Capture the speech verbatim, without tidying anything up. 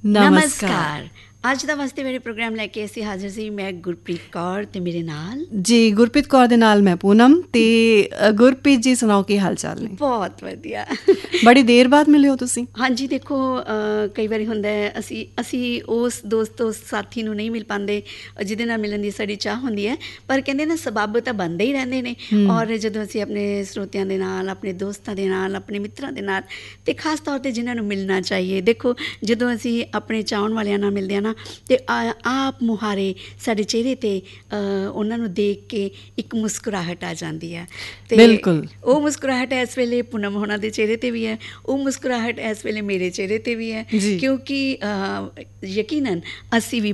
ਨਮਸਕਾਰ। ਅੱਜ ਦਾ ਵਾਸਤੇ ਮੇਰੇ ਪ੍ਰੋਗਰਾਮ ਲੈ ਕੇ ਅਸੀਂ ਹਾਜ਼ਰ ਸੀ। ਮੈਂ ਗੁਰਪ੍ਰੀਤ ਕੌਰ ਤੇ ਮੇਰੇ ਨਾਲ ਜੀ ਗੁਰਪ੍ਰੀਤ ਕੌਰ ਦੇ ਨਾਲ ਮੈਂ ਪੂਨਮ। ਤੇ ਗੁਰਪ੍ਰੀਤ ਜੀ ਸੁਣਾਓ ਕੀ ਹਾਲ ਚਾਲ ਨੇ? ਬਹੁਤ ਵਧੀਆ। ਬੜੀ ਦੇਰ ਬਾਅਦ ਮਿਲੇ ਹੋ ਤੁਸੀਂ। ਹਾਂਜੀ ਦੇਖੋ, ਕਈ ਵਾਰੀ ਹੁੰਦਾ ਹੈ ਅਸੀਂ ਅਸੀਂ ਉਸ ਦੋਸਤ ਉਸ ਸਾਥੀ ਨੂੰ ਨਹੀਂ ਮਿਲ ਪਾਉਂਦੇ ਜਿਹਦੇ ਨਾਲ ਮਿਲਣ ਦੀ ਸਾਡੀ ਚਾਹ ਹੁੰਦੀ ਹੈ, ਪਰ ਕਹਿੰਦੇ ਨਾ ਸਬੱਬ ਤਾਂ ਬਣਦੇ ਹੀ ਰਹਿੰਦੇ ਨੇ। ਔਰ ਜਦੋਂ ਅਸੀਂ ਆਪਣੇ ਸਰੋਤਿਆਂ ਦੇ ਨਾਲ, ਆਪਣੇ ਦੋਸਤਾਂ ਦੇ ਨਾਲ, ਆਪਣੇ ਮਿੱਤਰਾਂ ਦੇ ਨਾਲ, ਅਤੇ ਖਾਸ ਤੌਰ 'ਤੇ ਜਿਨ੍ਹਾਂ ਨੂੰ ਮਿਲਣਾ ਚਾਹੀਏ, ਦੇਖੋ ਜਦੋਂ ਅਸੀਂ ਆਪਣੇ ਚਾਹਣ ਵਾਲਿਆਂ ਨਾਲ ਮਿਲਦੇ ਹਾਂ ਨਾ, ਅਤੇ ਆਪ ਮੁਹਾਰੇ ਸਾਡੇ ਚਿਹਰੇ 'ਤੇ ਉਹਨਾਂ ਨੂੰ ਦੇਖ ਕੇ ਇੱਕ ਮੁਸਕਰਾਹਟ ਆ ਜਾਂਦੀ ਹੈ। ਅਤੇ ਬਿਲਕੁਲ ਉਹ ਮੁਸਕਰਾਹਟ ਇਸ ਵੇਲੇ ਪੂਨਮ ਹੋਣਾ ਦੇ ਚਿਹਰੇ 'ਤੇ ਵੀ ਹੈ, ਉਹ ਮੁਸਕਰਾਹਟ ਇਸ ਵੇਲੇ ਮੇਰੇ ਚਿਹਰੇ 'ਤੇ ਵੀ ਹੈ, ਕਿਉਂਕਿ ਯਕੀਨਨ ਅਸੀਂ ਵੀ